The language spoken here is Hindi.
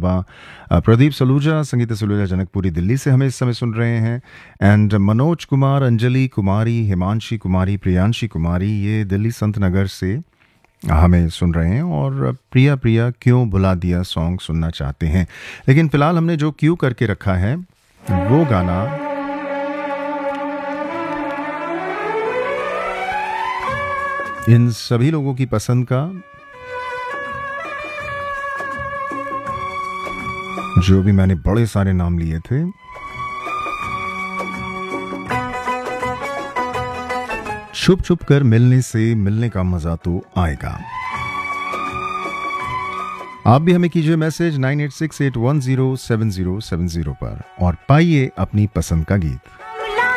अलावा प्रदीप सलूजा, संगीता सलूजा जनकपुरी दिल्ली से हमें इस समय सुन रहे हैं। एंड मनोज कुमार, अंजलि कुमारी, हिमांशी कुमारी, प्रियांशी कुमारी, ये दिल्ली संत नगर से हमें सुन रहे हैं और प्रिया प्रिया क्यों बुला दिया सॉन्ग सुनना चाहते हैं। लेकिन फ़िलहाल हमने जो क्यू करके रखा है वो गाना इन सभी लोगों की पसंद का, जो भी मैंने बड़े सारे नाम लिए थे। छुप छुप कर मिलने से मिलने का मजा तो आएगा। आप भी हमें कीजिए मैसेज 9868107070 पर और पाइए अपनी पसंद का गीत।